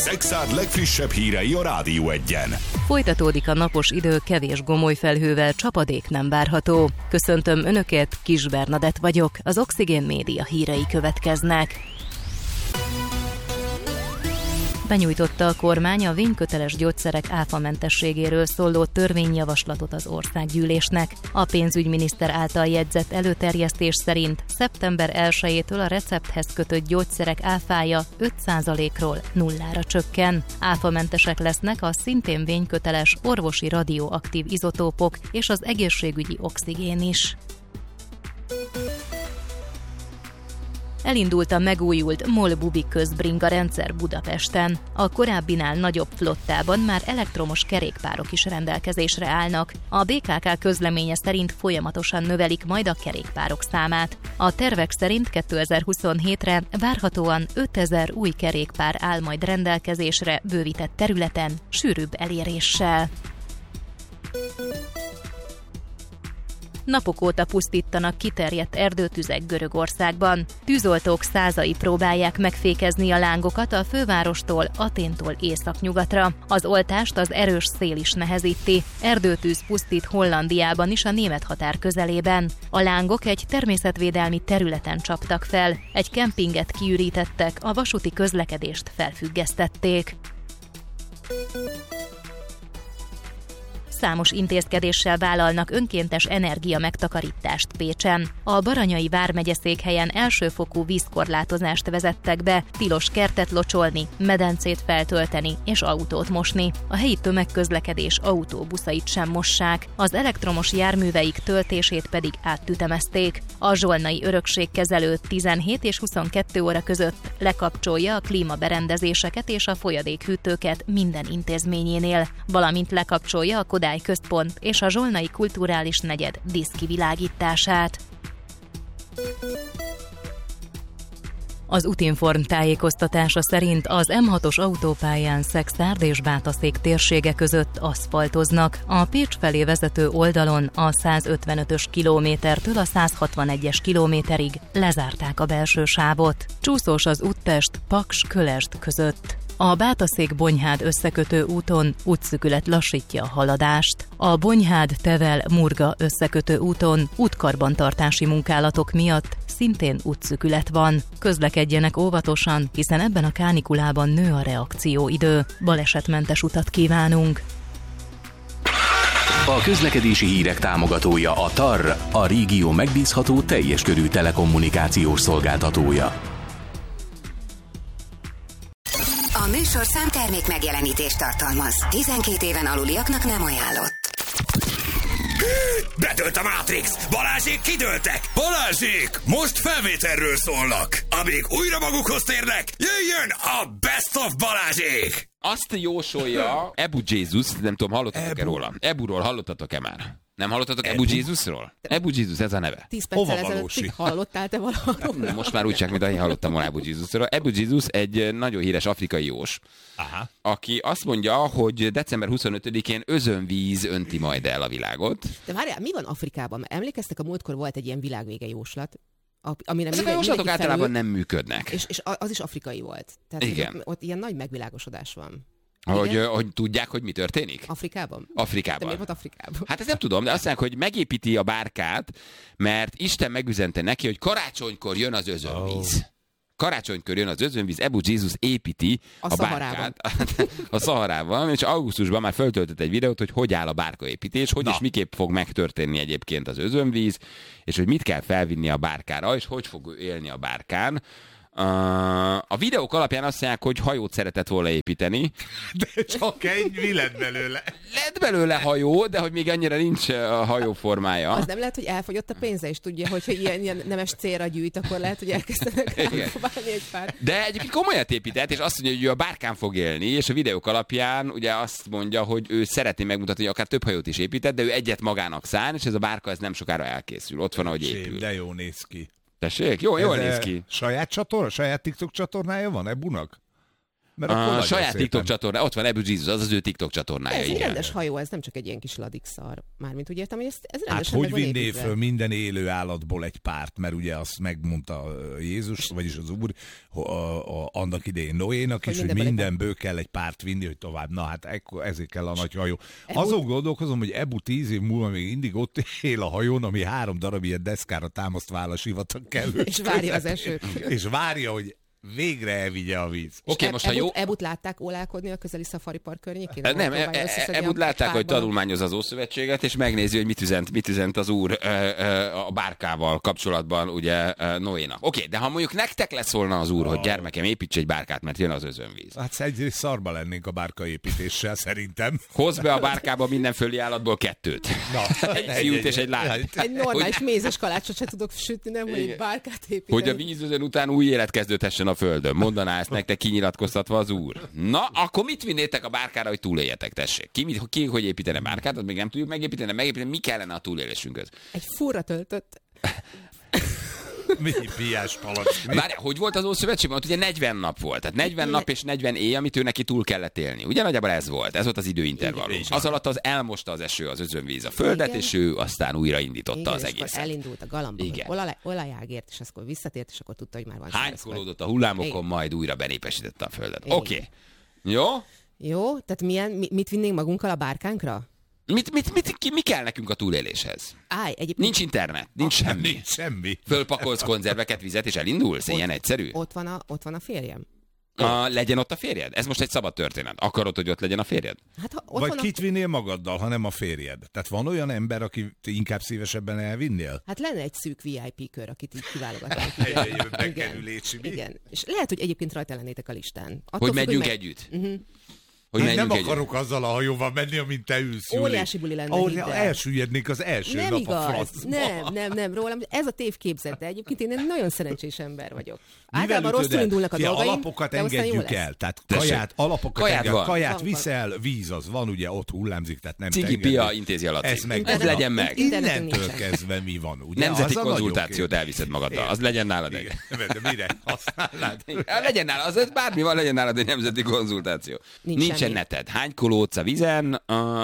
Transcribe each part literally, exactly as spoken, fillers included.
Szexárd legfrissebb hírei a Rádió Egyen. Folytatódik a napos idő, kevés gomolyfelhővel, csapadék nem várható. Köszöntöm Önöket, Kis Bernadett vagyok, az Oxigén Média hírei következnek. Benyújtotta a kormány a vényköteles gyógyszerek áfamentességéről szóló törvényjavaslatot az országgyűlésnek. A pénzügyminiszter által jegyzett előterjesztés szerint szeptember elsejétől a recepthez kötött gyógyszerek áfája öt százalékról nullára csökken. Áfamentesek lesznek a szintén vényköteles orvosi radioaktív izotópok és az egészségügyi oxigén is. Elindult a megújult MOL-Bubi közbringa rendszer Budapesten. A korábbinál nagyobb flottában már elektromos kerékpárok is rendelkezésre állnak. A bé ká ká közleménye szerint folyamatosan növelik majd a kerékpárok számát. A tervek szerint kétezer-huszonhétre várhatóan ötezer új kerékpár áll majd rendelkezésre bővített területen, sűrűbb eléréssel. Napok óta pusztítanak kiterjedt erdőtüzek Görögországban. Tűzoltók százai próbálják megfékezni a lángokat a fővárostól, Athéntól északnyugatra. Az oltást az erős szél is nehezíti. Erdőtűz pusztít Hollandiában is, a német határ közelében. A lángok egy természetvédelmi területen csaptak fel. Egy kempinget kiürítettek, a vasúti közlekedést felfüggesztették. Számos intézkedéssel vállalnak önkéntes energia megtakarítást Pécsen. A Baranyai vármegyeszékhelyen elsőfokú vízkorlátozást vezettek be, tilos kertet locsolni, medencét feltölteni és autót mosni. A helyi tömegközlekedés autóbuszait sem mossák, az elektromos járműveik töltését pedig áttütemezték. A zsolnai örökségkezelő tizenhét és huszonkettő óra között lekapcsolja a klímaberendezéseket és a folyadékhűtőket minden intézményénél, valamint lekapcsolja a Kodály központ és a zsolnai kulturális negyed díszkivilágítását. Az Utinform tájékoztatása szerint az em hatos autópályán Szexárd és Bátaszék térsége között aszfaltoznak. A Pécs felé vezető oldalon a százötvenötös kilométertől a százhatvanegyes kilométerig lezárták a belső sávot. Csúszós az úttest Paks-Kölesd között. A Bátaszék-Bonyhád összekötő úton útszűkület lassítja a haladást. A Bonyhád-Tevel-Murga összekötő úton útkarbantartási munkálatok miatt szintén útszűkület van. Közlekedjenek óvatosan, hiszen ebben a kánikulában nő a reakcióidő. Balesetmentes utat kívánunk! A közlekedési hírek támogatója a té á er, a régió megbízható teljes körű telekommunikációs szolgáltatója. A műsorszám termék megjelenítést tartalmaz. tizenkét éven aluliaknak nem ajánlott. Betölt a Matrix! Balázsék kidőltek! Balázsék! Most felvételről szólnak! Amíg újra magukhoz térnek, jöjjön a Best of Balázsék! Azt jósolja Ebu Jézus, nem tudom, hallottatok-e róla? Eburól hallottatok-e már? Nem hallottatok Ebu, Ebu Jézusról? Ebu Jézus, ez a neve. Tíz perccel ezelőtt hallottál te valaháról? Most már úgy csak, mint én hallottam volna Ebu Jézusról. Ebu Jézus egy nagyon híres afrikai jós, aha, aki azt mondja, hogy december huszonötödikén özönvíz önti majd el a világot. De várjál, mi van Afrikában? Emlékeztek, a múltkor volt egy ilyen világvége jóslat? Amire ezek a jóslatok általában nem működnek. És, és az is afrikai volt. Tehát igen. Ott ilyen nagy megvilágosodás van. Hogy, hogy tudják, hogy mi történik? Afrikában? Afrikában. De miért volt Afrikában? Hát ezt nem tudom, de azt mondják, hogy megépíti a bárkát, mert Isten megüzente neki, hogy karácsonykor jön az özönvíz. Oh. Karácsonykor jön az özönvíz, Ebu Jézus építi a, a bárkát a Szaharában, és augusztusban már föltöltött egy videót, hogy hogy áll a bárkaépítés, hogy Na. és miképp fog megtörténni egyébként az özönvíz, és hogy mit kell felvinni a bárkára, és hogy fog élni a bárkán. Uh, a videók alapján azt mondják, hogy hajót szeretett volna építeni. De csak egy, mi lett belőle? Lett belőle hajó, de hogy még annyira nincs a hajó formája. Az nem lehet, hogy elfogyott a pénze, és tudja, hogyha ilyen, ilyen nemes célra gyűjt, akkor lehet, hogy elkezdenek elpróbálni egy pár. De egyébként komolyat épített, és azt mondja, hogy ő a bárkán fog élni, és a videók alapján ugye azt mondja, hogy ő szeretné megmutatni, hogy akár több hajót is épített, de ő egyet magának szán, és ez a bárka ez nem sokára elkészül. Ott van, ahogy épül. De jó néz ki. Tessék? Jó, jól néz ki. Saját csatorna, saját TikTok csatornája van Ebunak? A saját TikTok csatorna, ott van Ebu Jesus, az az ő TikTok csatornája. Ez egy igen. rendes hajó, ez nem csak egy ilyen kis ladikszar. Mármint úgy értem, hogy ez, ez rendesen Hát meg hogy van vinné építve. föl minden élő állatból egy párt, mert ugye azt megmondta Jézus, vagyis az Úr, a, a, annak idején Noénak is, hogy mindenből mindenből kell egy párt vinni, hogy tovább. Na hát ekkor, ezért kell a nagy hajó. Ebu... Azon gondolkozom, hogy Ebu tíz év múlva még mindig ott él a hajón, ami három darab ilyen deszkára támasztva áll a sivatag kellő. És várja az esőt. És várja, hogy végre elvigye a víz. Oké, okay, most ha jó... Ebut látták ólálkodni a közeli Safari Park környékén? Nem, Ebut látták, hogy tanulmányoz az Ószövetséget, és megnézi, hogy mit üzent, mit üzent az úr a bárkával kapcsolatban, ugye Noénak. Oké, okay, de ha mondjuk nektek leszólna az úr, hogy gyermekem, építs egy bárkát, mert jön az özönvíz. Hát egyrészt szarba lennénk a bárkaépítéssel, szerintem. Hozz be a bárkába minden földi állatból kettőt. Na, egy fiút és egy lányt. Egy normális mézes kalácsot se tudok sütni, nem, hogy egy bárkát építeni. Hogy a vízözön után új élet kezdődhessen a földön. Mondaná ezt nektek kinyilatkoztatva az úr. Na, akkor mit vinnétek a bárkára, hogy túléljetek, tessék? Ki, mit, ki hogy építene bárkát, azt még nem tudjuk megépíteni, megépíteni, mi kellene a túlélésünkhöz? Egy furra töltött. Mi piás palack? Várjál, hogy volt az Ószövetségben? Ott ugye negyven nap volt. Tehát negyven nap és negyven éj, amit ő neki túl kellett élni. Ugye nagyjából ez volt. Ez volt az időintervallum. Az alatt az elmosta az eső, az özönvíz a földet, igen. És ő aztán újra indította igen, az egészet. Elindult a galamba, hogy olaj, olajágért, és akkor visszatért, és akkor tudta, hogy már van. Hánykolódott a hullámokon, igen. Majd újra benépesítette a földet. Oké. Okay. Jó? Jó, tehát milyen, mit vinnénk magunkkal a bárkánkra? Mit, mit, mit, ki, mi kell nekünk a túléléshez? Állj, egyébként... Nincs internet, nincs ah, semmi. Nincs semmi. Fölpakolsz konzerveket, vizet, és elindulsz? Ilyen egyszerű? Ott van a, ott van a férjem. A, legyen ott a férjed? Ez most egy szabad történet. Akarod, hogy ott legyen a férjed? Hát, ha ott Vagy van kit a... vinnél magaddal, ha nem a férjed? Tehát van olyan ember, aki inkább szívesebben elvinnél? Hát lenne egy szűk vé i pé kör, akit így kiválogatnánk. Egy bekerülési. Igen. És lehet, hogy egyébként rajta lennétek a listán. Attól hogy megyünk meg... együtt? Uh-huh. Hogy én nem akarok egyet. Azzal a hajóval menni, amint te ülsz. Óriási buli lenne. Ahol elsüllyednék az első nem nap igaz. a francba. Nem, nem, nem, rólam. Ez a tévképzet, de egyébként én egy nagyon szerencsés ember vagyok. Általában rosszul indulnak a Fia, dolgaim, alapokat engedjük el. Tehát kaját, alapokat kaját, engedjük, kaját van, viszel, víz az van, ugye ott hullámzik, tehát nem Cigi Pia intézi alatt. Ez, meg, ez legyen meg. Innentől kezdve mi van, ugye? Nemzeti konzultációt elviszed magaddal. Az legyen nálad. De mire használnád? Legyen nálad, az bármi van, legyen nálad egy nemzeti konzultáció. Nincsen neted. Hány kolódsz a vizen?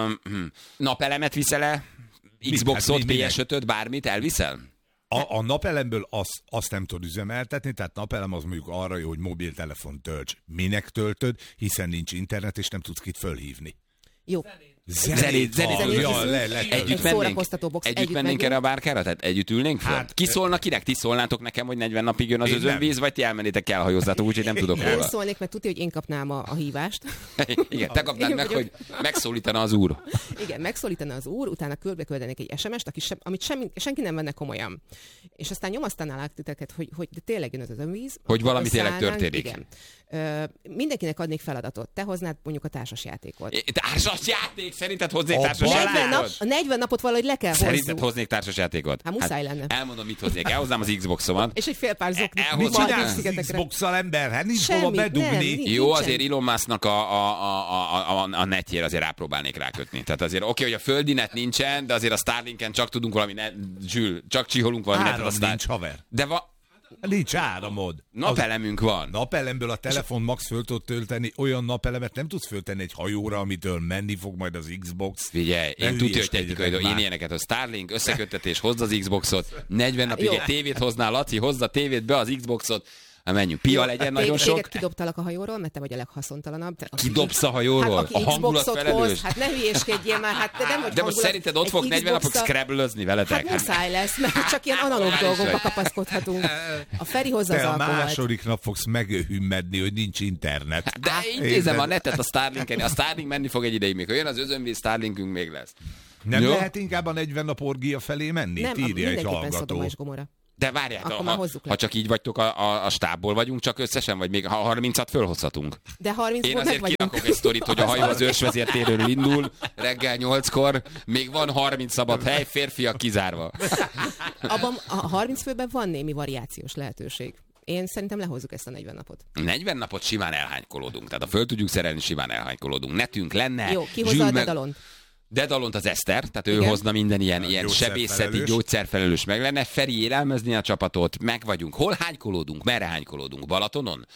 Napelemet viszel-e? Xboxot, pé es ötöt, bármit elviszel? A, a napelemből azt, azt nem tudod üzemeltetni, tehát napelem az mondjuk arra jó, hogy mobiltelefon tölts. Minek töltöd? Hiszen nincs internet, és nem tudsz kit fölhívni. Jó. Zenét, zenét. Ja, le, le, együtt mennénk, együtt mennénk erre a bárkára? Tehát együtt ülnénk föl? Hát, ki szólna kinek? Ti szólnátok nekem, hogy negyven napig jön az özönvíz, vagy ti elmennétek, elhajózzátok, úgyhogy nem tudok róla. Én szólnék, mert tudja, hogy én kapnám a, a hívást. Igen, te kapnád meg, hogy megszólítana az úr. Igen, megszólítana az úr, utána körbe küldenék egy es em est, aki sem, amit semmi, senki nem venne komolyan. És aztán nyomasztanálák titeket, hogy, hogy tényleg jön az özönvíz. Hogy valami tényleg történik. Igen. Ö, mindenkinek adnék feladatot. Te hoznád mondjuk a társasjátékot. Társasjáték? Szerinted hoznék társasjátékot? Nap, a negyven napot valahogy le kell hozni. Szerinted hoznék társasjátékot? Hát muszáj hát, lenne. Elmondom, mit hoznék. Elhoznám az Xboxomat. És egy fél pár zoknit. Mit csinálsz Xbox-szal, ember? Hát nincs hova bedugni. Nem, jó, azért Elon Musknak a, a, a, a, a, a netjére azért rápróbálnék rákötni. Tehát azért oké, okay, hogy a földi net nincsen, de azért a Starlinken csak tudunk valami net, Zsül, csak csiholunk valami netet. Áram nincs, haver. De va... Nincs áramod. Napelemünk van. Napelemből a telefon max föl tud tölteni, olyan napelemet nem tudsz föltenni egy hajóra, amitől menni fog majd az Xbox. Figyelj, én tudja, hogy technikai, én ilyeneket, a Starlink összeköttetés, hozd az Xboxot, negyven napig egy tévét hoznál, Laci, hozd a tévét be az Xboxot, hát menjünk, Pia legyen nagyon sok. Téged kidobtalak a hajóról, mert te vagy a leghaszontalanabb. Kidobsz a hajóról? Hát, a hangulatfelelős? Hát ne hülyéskedjél már, hát nem vagy de most szerinted ott fog negyven napok scrabble-özni veletek? Hát muszáj lesz, mert csak ilyen analóg dolgokba kapaszkodhatunk. A Feri hozza az alkoholt. Te a második nap fogsz meghümmedni, hogy nincs internet. De intézem a netet a Starlinken, a Starlink menni fog egy ideig még. Ha jön az özönvíz, Starlinkünk még lesz. Nem jó? Lehet inkább a negyven nap orgia felé menni? Nem, írja egy hallgató. De várjátok, ha, ha csak így vagytok, a, a, a stábból vagyunk csak összesen, vagy még ha harmincat fölhozhatunk. De harmincból Én azért kirakok egy sztorit, hogy a hajó az őrsvezértéről indul, reggel nyolckor, még van harminc szabad hely, férfiak kizárva. Abban a harminc főben van némi variációs lehetőség. Én szerintem lehozzuk ezt a negyven napot. negyven napot simán elhánykolódunk, tehát ha föl tudjuk szerelni, simán elhánykolódunk. Netünk lenne. Jó, ki hozza a Dedalont? Dedalont az Eszter, tehát ő Igen. hozna minden ilyen, ilyen sebészeti, gyógyszerfelelős meg lenne. Feri élelmezni a csapatot, meg vagyunk. Hol hánykolódunk? Merre hánykolódunk? Balatonon?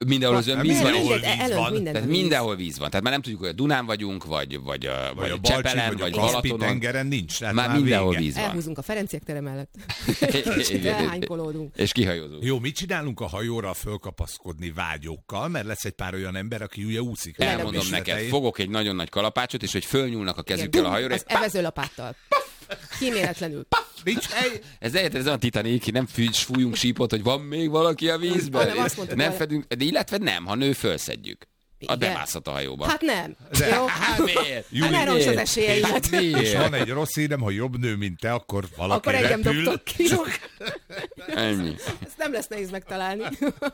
Mindenhol özönvíz van. Mindenhol Mindegy, víz előbb van. minden Tehát víz. mindenhol víz van. Tehát már nem tudjuk, hogy a Dunán vagyunk, vagy, vagy, a, vagy, Vagy a a Balcsi, Csepelen, vagy a vagy Kaszpi Balatonon. tengeren nincs. Tehát Már már mindenhol vége. víz van. Elhúzunk a Ferenciek tere mellett. Igen. Elhánykolódunk. És kihajózunk. Jó, mit csinálunk a hajóra fölkapaszkodni vágyókkal, mert lesz egy pár olyan ember, aki ugye úszik. Elmondom neked, fogok egy nagyon nagy kalapácsot, és hogy fölnyúlnak a kezükkel a hajóra, Az evezőlapáttal. Kíméletlenül. Nincs hely. Ez lehet, ez olyan Titanic, nem fújunk sípot, hogy van még valaki a vízben. Hanem azt mondtad, Nem vele. fedünk, de illetve nem, ha nő, fölszedjük. A Igen. bemászhat a hajóba. Hát nem. De- Jó? Hát miért? Hát ne roncs az esélyeimet. Hát És miért? van egy rossz hírem, ha jobb nő, mint te, akkor valaki Akkor engem repül. dobtok ki. Ennyi. Ezt nem lesz nehéz megtalálni.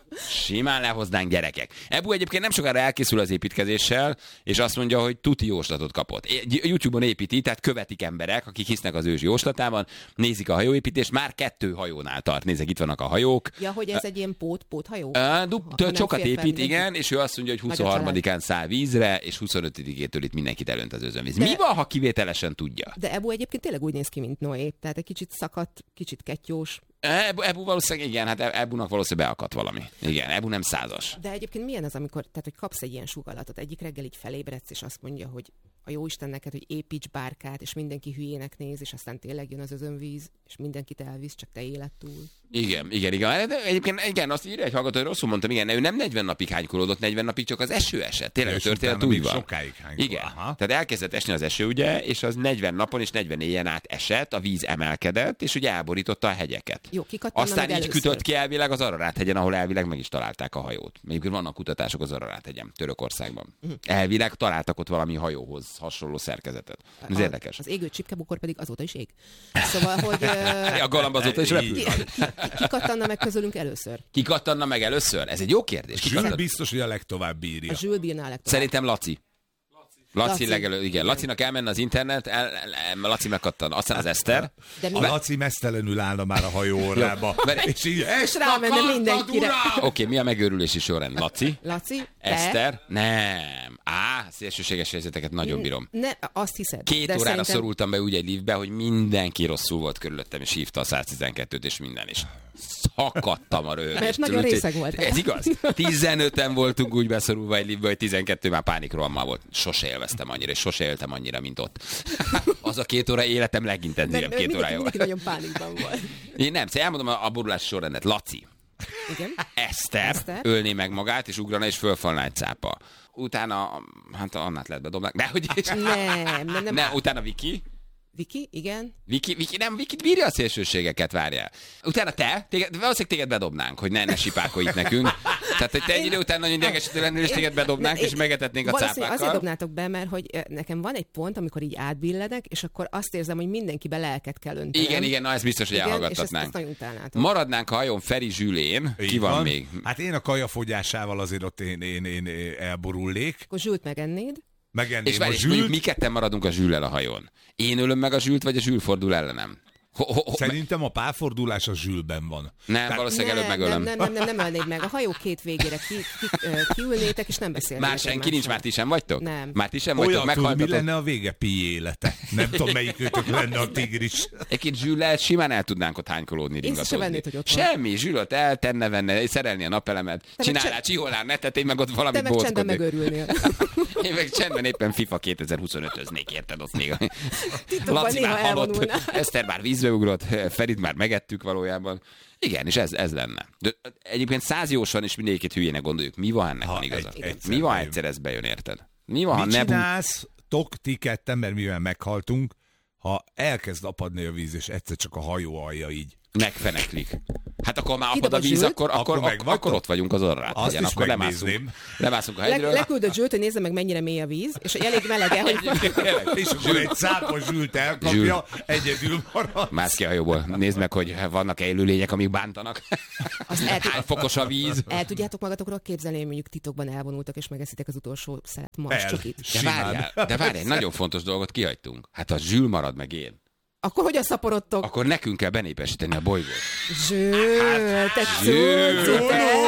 Simán lehoznánk gyerekek. Ebu egyébként nem sokára elkészül az építkezéssel, és azt mondja, hogy tuti jóslatot kapott. YouTube-on építi, tehát követik emberek, akik hisznek az ős jóslatában, nézik a hajóépítést, már kettő hajónál tart. Nézzek, itt vannak a hajók. Ja, hogy ez egy ilyen pót, póthajó? Uh, du- Ha tö- nem sokat fér fel épít, mindenki. igen, és ő azt mondja, hogy Nagy a család. huszonharmadikán száll vízre, és huszonötödikétől itt mindenkit elönt az özönvíz. De- Mi van, ha kivételesen tudja? De Ebu egyébként tényleg úgy néz ki, mint Noé. Tehát egy kicsit szakadt, kicsit kettyós. Ebu, Ebu valószínűleg, igen, hát Ebunak valószínűleg beakadt valami. Igen, Ebu nem százas. De egyébként milyen az, amikor, tehát, hogy kapsz egy ilyen sugallatot, egyik reggel így felébredsz, és azt mondja, hogy a jóisten neked, hogy építs bárkát, és mindenki hülyének néz, és aztán tényleg jön az özönvíz, és mindenkit elvisz, csak te élet túl. Igen, igen, igen. De egyébként igen, azt írja egy hallgató, hogy rosszul mondtam, igen, ő nem negyven napig hánykolódott, negyven napig csak az eső esett. Tényleg a És történet utána úgy még van. sokáig hánykol. Igen. Aha. Tehát elkezdett esni az eső, ugye, és az negyven napon és negyven éjjel át esett, a víz emelkedett, és ugye elborította a hegyeket. Jó, kikattanna Aztán meg így először. kütött ki elvileg az Ararat-hegyen, ahol elvileg meg is találták a hajót. Egyébként vannak kutatások az Ararat-hegyen, Törökországban. Mhm. Elvileg találtak ott valami hajóhoz hasonló szerkezetet. Ez A- érdekes. Az égő csipkebukor pedig azóta is ég. Szóval, hogy ö, A galamb azóta is repül. ki, ki, ki kattanna meg közülünk először? Ki kattanna meg először? Ez egy jó kérdés. Ki Zsül kattan- biztos, hogy a legtovább bírja. A Zsül bírná a legtovább. Szerintem Laci. Laci, Laci. legelő, igen. Lacinak elmenne az internet, el, el, Laci megkattan. Aztán az Eszter. De mi? A Laci mesztelenül állna már a hajó orrába. Mert- És így, És rámenne mindenkire. Oké, okay, mi a megőrülési sorrend? Laci? Laci, te? Eszter? Nem. Á, szélsőséges helyzeteket nagyon bírom. Ne, azt hiszed. Két de órára szerintem... szorultam be úgy egy liftbe, hogy mindenki rosszul volt körülöttem, és hívta a száztizenkettőt, és minden is. Szakadtam a röhögést. Mert nagyon Úgyhogy- részeg voltál. Ez igaz. tizenöten voltunk úgy beszorulva egy liftbe, hogy tizenkettő már pánikrohammal volt. Sose élveztem annyira, és sose éltem annyira, mint ott. Az a két óra életem legintenzívebb két mindenki, órája mindenki volt. nagyon pánikban volt. Én nem, szóval elmondom a, a borulási sorrendet. Laci, Igen? Eszter, Eszter. ölné meg magát, és ugrana, és fölfalna egy cápa. Utána, hát Annát lehet bedobni. De hogy is? Nem, nem, nem. Nem, utána Viki. Viki, igen. Viki, Viki, nem, Viki bírja a szélsőségeket, várjál. Utána te, téged, valószínűleg téged bedobnánk, hogy ne, ne sipákolj itt nekünk. Tehát, hogy te egy idő után nagyon idegesítő lennél, és téged bedobnánk, és megetetnénk a Valószínűleg azért cápákkal. dobnátok be, mert hogy ö, nekem van egy pont, amikor így átbilledek, és akkor azt érzem, hogy mindenkibe lelket kell öntenem. Igen, igen, na ez biztos, hogy Igen, és ezt, elhallgattatnánk. ezt nagyon utálnátok. Maradnánk a hajón Feri Zsülén. Ki Így van még? Hát én a kajafogyásával azért ott én, én, én elborulnék. Akkor Zsült megennéd. Megenném És a várj, és mondjuk Zsült. mi ketten maradunk a Zsüllel a hajón. Én ölöm meg a Zsült, vagy a Zsül fordul ellenem? Ho, ho, ho, Szerintem a párfordulás a Zsülben van. nem, valószínűleg előbb nem, megölöm. nem, nem, nem, nem ölnéd meg. A hajó két végére ki, ki, ö, kiülnétek, és nem beszélnétek. Már senki egymással. nincs, már ti sem vagytok? Nem. Már ti sem vagytok, Olyan tudod, mi meghaltatok. lenne a vége Pi élete. Nem tudom, melyik őtök lenne a tigris. Egy-két Zsüllel simán el tudnánk ott hánykolódni, Észre se ringatózni. vennéd, hogy ott van. Semmi, Zsülöt el, tenne, venne, szerelni a napelemet, meg csinálnál, csend- csiholnál netet, én meg ott Te valamit meg csendben bóckodnék. megörülnél. Én meg csendben éppen FIFA kétezer-huszonötöznék, érted ott még. Titokban Laci néha már halott, elvonulnál. Eszter már vízbe ugrott, Ferit már megettük valójában. Igen, és ez, ez lenne. De egyébként száz jósan is mindegyiket hülyének gondoljuk. Mi van ennek Ha van igaza? egy- egyszer Mi van, ha bejön. egyszer ez bejön, érted? Mi van, ha Mit ne bú... csinálsz, tok ti ketten, mert mivel meghaltunk, ha elkezd apadni a víz, és egyszer csak a hajó alja így. megfeneklik. Hát akkor már Kidob apad a a víz, zsült, akkor, akkor, akkor akkor, megvagytok? akkor ott vagyunk az orrát. Azt Legyen, is akkor lemászunk, megnézném. lemászunk a Le, hegyről. leküldött Zsült, hogy nézze meg, mennyire mély a víz, és hogy elég melege, hogy... És akkor egy szápos Zsült elkapja, egyedül marad. Mász ki a hajóból. Nézd meg, hogy vannak-e élőlények, amik bántanak. Azt el, Hány fokos a víz. el tudjátok magatokról képzelni, hogy mondjuk titokban elvonultak, és megeszitek az utolsó szelet El. marscsokit. De Simán. várjál, de várjál, egy nagyon fontos dolgot kihagytunk. Hát ha Zsül marad meg én, Akkor hogyan szaporodtok? akkor nekünk kell benépesíteni a bolygót. Zsült, te Zsült. cucc, te!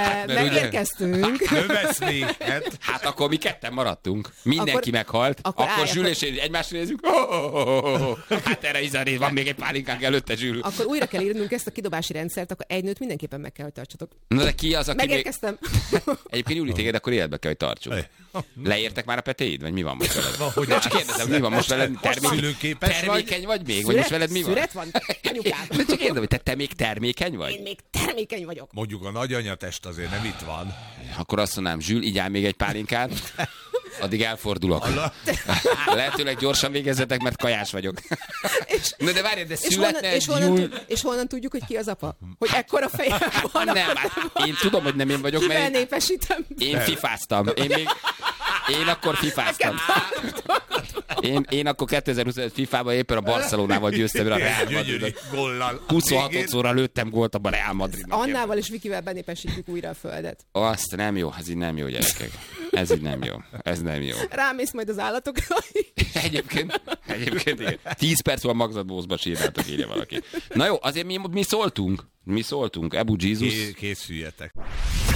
De megérkeztünk. Növesz még. Hát. hát akkor mi ketten maradtunk. Mindenki akkor, meghalt. Akkor, akkor Zsül és én egymásra nézünk. Oh, oh, oh, oh, oh. Hát erre izarít, van még egy pálinkánk előtte, Zsül. Akkor újra kell írnunk ezt a kidobási rendszert, akkor egy nőt mindenképpen meg kell, hogy tartsatok. Na de ki az, aki Megérkeztem. Még... Egyébként Júli, téged akkor életbe kell, hogy tartsuk. Leértek már a petéid, vagy mi van most veled? Hogy csak kérdezem, mi van most veled? Termék... Termékeny vagy még? Vagy most veled mi van? Szüret van, anyukám. De csak kérdezem, hogy te, te még termékeny vagy? Én még termékeny vagyok. Mondjuk a nagyanyatest azért nem itt van. Akkor azt mondanám, Zsül, igyál még egy pálinkát, addig elfordulok. Lehetőleg gyorsan végezzetek, mert kajás vagyok. És, Na de várj, de és születne honnan, és, honnan, tud, és honnan tudjuk, hogy ki az apa? Hogy ekkora fejem van? Nem, hát én tudom, hogy nem én vagyok, mert én, népesítem. Én fifáztam. Én még... Én akkor fifáztam. Én, én akkor kétezer-huszonöt fifában éppen a Barcelonával győztem a Real Madridot. huszonhatodszorra lőttem gólt a Real Madridnak. Annával és Vikivel benépesítjük újra a földet. Azt nem jó, ez így nem jó, gyerekek. Ez így nem jó. Ez nem jó. Rámész majd az állatokra. Egyébként, egyébként igen. Tíz perc van magzatbózba sírnátok, írja valaki. Na jó, azért mi, mi szóltunk. Mi szóltunk. Ebu Jézus. Készüljetek.